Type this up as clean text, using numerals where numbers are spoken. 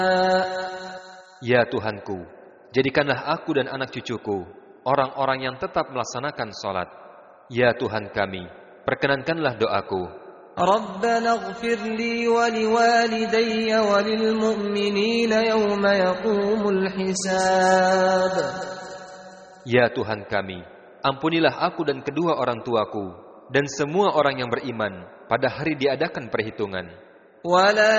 Ya Tuhanku, jadikanlah aku dan anak cucuku orang-orang yang tetap melaksanakan salat. Ya Tuhan kami, perkenankanlah doaku. Rabbana ighfir li wa liwalidayya wa lilmu'minina yawma yaqumul hisab. Ya Tuhan kami, ampunilah aku dan kedua orang tuaku dan semua orang yang beriman pada hari diadakan perhitungan. ولا